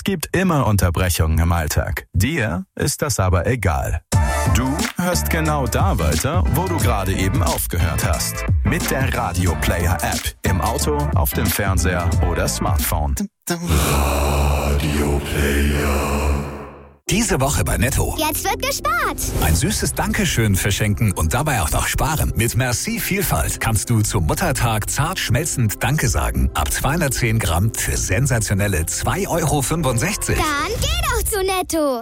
Es gibt immer Unterbrechungen im Alltag. Dir ist das aber egal. Du hörst genau da weiter, wo du gerade eben aufgehört hast. Mit der Radio Player App. Im Auto, auf dem Fernseher oder Smartphone. Radio Player. Diese Woche bei Netto. Jetzt wird gespart. Ein süßes Dankeschön verschenken und dabei auch noch sparen. Mit Merci Vielfalt kannst du zum Muttertag zart schmelzend Danke sagen. Ab 210 Gramm für sensationelle 2,65 €. Dann geh doch zu Netto.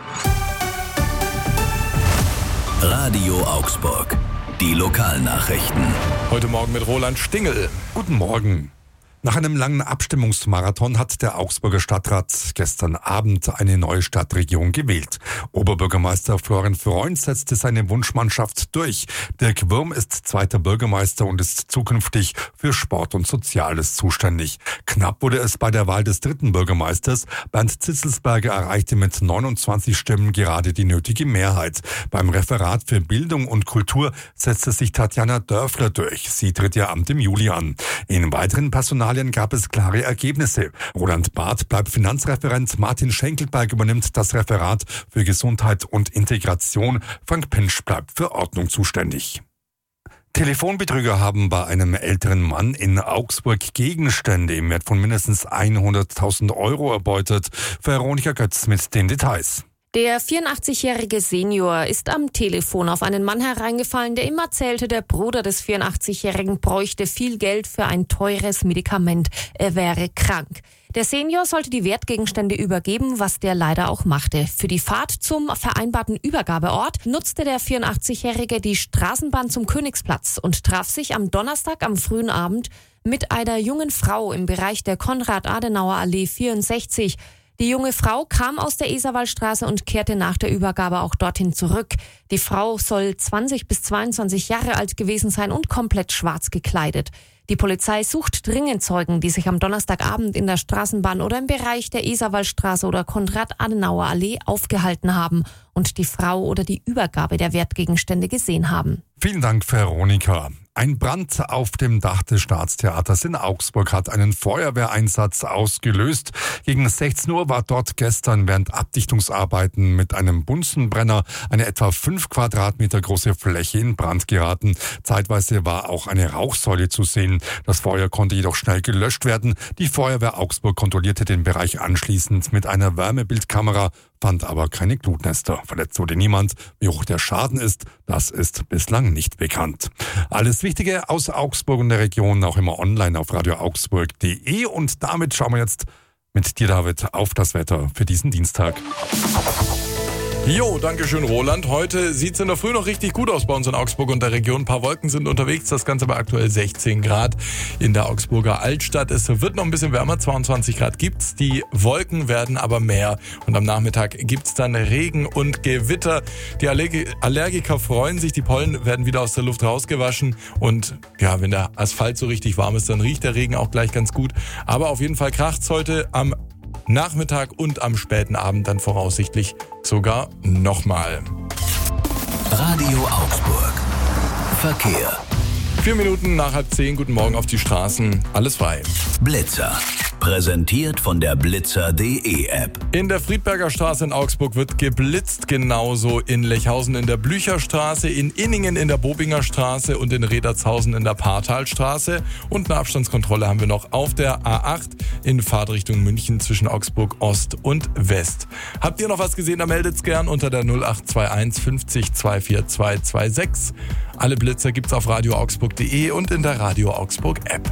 Radio Augsburg. Die Lokalnachrichten. Heute Morgen mit Roland Stingel. Guten Morgen. Nach einem langen Abstimmungsmarathon hat der Augsburger Stadtrat gestern Abend eine neue Stadtregierung gewählt. Oberbürgermeister Florian Freund setzte seine Wunschmannschaft durch. Dirk Würm ist zweiter Bürgermeister und ist zukünftig für Sport und Soziales zuständig. Knapp wurde es bei der Wahl des dritten Bürgermeisters. Bernd Zitzelsberger erreichte mit 29 Stimmen gerade die nötige Mehrheit. Beim Referat für Bildung und Kultur setzte sich Tatjana Dörfler durch. Sie tritt ihr Amt im Juli an. In weiteren Personalien gab es klare Ergebnisse. Roland Barth bleibt Finanzreferent, Martin Schenkelberg übernimmt das Referat für Gesundheit und Integration, Frank Pensch bleibt für Ordnung zuständig. Telefonbetrüger haben bei einem älteren Mann in Augsburg Gegenstände im Wert von mindestens 100.000 € erbeutet. Veronika Götz mit den Details. Der 84-jährige Senior ist am Telefon auf einen Mann hereingefallen, der ihm erzählte, der Bruder des 84-jährigen bräuchte viel Geld für ein teures Medikament. Er wäre krank. Der Senior sollte die Wertgegenstände übergeben, was der leider auch machte. Für die Fahrt zum vereinbarten Übergabeort nutzte der 84-jährige die Straßenbahn zum Königsplatz und traf sich am Donnerstag am frühen Abend mit einer jungen Frau im Bereich der Konrad-Adenauer-Allee 64. Die junge Frau kam aus der Eserwaldstraße und kehrte nach der Übergabe auch dorthin zurück. Die Frau soll 20 bis 22 Jahre alt gewesen sein und komplett schwarz gekleidet. Die Polizei sucht dringend Zeugen, die sich am Donnerstagabend in der Straßenbahn oder im Bereich der Eserwaldstraße oder Konrad-Adenauer-Allee aufgehalten haben und die Frau oder die Übergabe der Wertgegenstände gesehen haben. Vielen Dank, Veronika. Ein Brand auf dem Dach des Staatstheaters in Augsburg hat einen Feuerwehreinsatz ausgelöst. Gegen 16 Uhr war dort gestern während Abdichtungsarbeiten mit einem Bunsenbrenner eine etwa 5 Quadratmeter große Fläche in Brand geraten. Zeitweise war auch eine Rauchsäule zu sehen. Das Feuer konnte jedoch schnell gelöscht werden. Die Feuerwehr Augsburg kontrollierte den Bereich anschließend mit einer Wärmebildkamera, fand aber keine Glutnester. Verletzt wurde niemand. Wie hoch der Schaden ist, das ist bislang nicht bekannt. Alles Wichtige aus Augsburg und der Region auch immer online auf radioaugsburg.de. Und damit schauen wir jetzt mit dir, David, auf das Wetter für diesen Dienstag. Jo, danke schön, Roland. Heute sieht es in der Früh noch richtig gut aus bei uns in Augsburg und der Region. Ein paar Wolken sind unterwegs, das Ganze bei aktuell 16 Grad in der Augsburger Altstadt. Es wird noch ein bisschen wärmer, 22 Grad gibt's. Die Wolken werden aber mehr und am Nachmittag gibt's dann Regen und Gewitter. Die Allergiker freuen sich, die Pollen werden wieder aus der Luft rausgewaschen und ja, wenn der Asphalt so richtig warm ist, dann riecht der Regen auch gleich ganz gut. Aber auf jeden Fall kracht's heute am Nachmittag und am späten Abend dann voraussichtlich sogar nochmal. Radio Augsburg. Verkehr. 4 Minuten nach 9:30, guten Morgen auf die Straßen, alles frei. Blitzer. Präsentiert von der Blitzer.de App. In der Friedberger Straße in Augsburg wird geblitzt, genauso in Lechhausen in der Blücherstraße, in Inningen in der Bobinger Straße und in Redertshausen in der Parthalstraße. Und eine Abstandskontrolle haben wir noch auf der A8 in Fahrtrichtung München zwischen Augsburg Ost und West. Habt ihr noch was gesehen, dann meldet's gern unter der 0821 50 24226. Alle Blitzer gibt's auf radioaugsburg.de und in der Radio Augsburg App.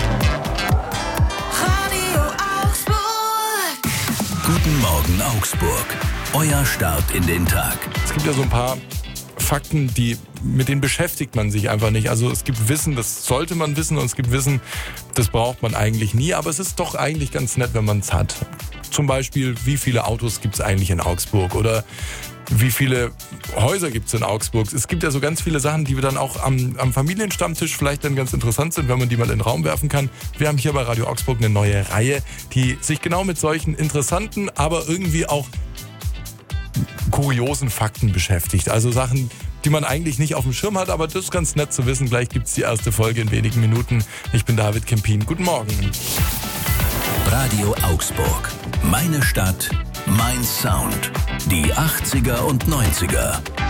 Guten Morgen Augsburg. Euer Start in den Tag. Es gibt ja so ein paar Fakten, mit denen beschäftigt man sich einfach nicht. Also es gibt Wissen, das sollte man wissen und es gibt Wissen, das braucht man eigentlich nie. Aber es ist doch eigentlich ganz nett, wenn man es hat. Zum Beispiel, wie viele Autos gibt es eigentlich in Augsburg oder wie viele Häuser gibt es in Augsburg? Es gibt ja so ganz viele Sachen, die wir dann auch am Familienstammtisch vielleicht dann ganz interessant sind, wenn man die mal in den Raum werfen kann. Wir haben hier bei Radio Augsburg eine neue Reihe, die sich genau mit solchen interessanten, aber irgendwie auch kuriosen Fakten beschäftigt. Also Sachen, die man eigentlich nicht auf dem Schirm hat, aber das ist ganz nett zu wissen. Gleich gibt es die erste Folge in wenigen Minuten. Ich bin David Kempin. Guten Morgen. Radio Augsburg. Meine Stadt, mein Sound. Die 80er und 90er.